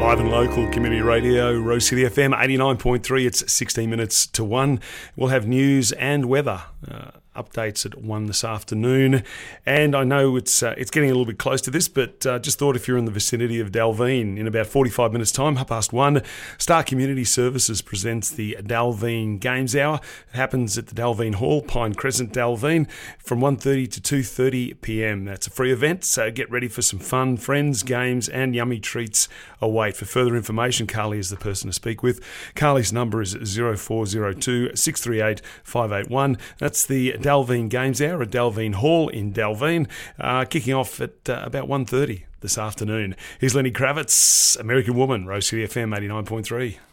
Live and local community radio, Rose City FM 89.3. It's 16 minutes to 1. We'll have news and weather updates at 1 this afternoon. And I know it's getting a little bit close to this, but just thought if you're in the vicinity of Dalveen, in about 45 minutes' time, 1:30, Star Community Services presents the Dalveen Games Hour. It happens at the Dalveen Hall, Pine Crescent, Dalveen, from 1:30 to 2:30 p.m. That's a free event, so get ready for some fun. Friends, games and yummy treats await. For further information, Carly is the person to speak with. Carly's number is 0402 638 581. That's the Dalveen Games Hour at Dalveen Hall in Dalveen, kicking off at about 1:30 this afternoon. Here's Lenny Kravitz, American Woman, Rose City FM 89.3.